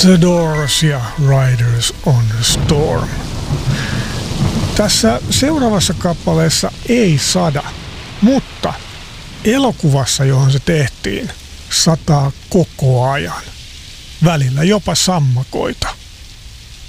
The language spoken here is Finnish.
The Doors ja Riders on the Storm. Tässä seuraavassa kappaleessa ei sada, mutta elokuvassa, johon se tehtiin, sataa koko ajan. Välillä jopa sammakoita.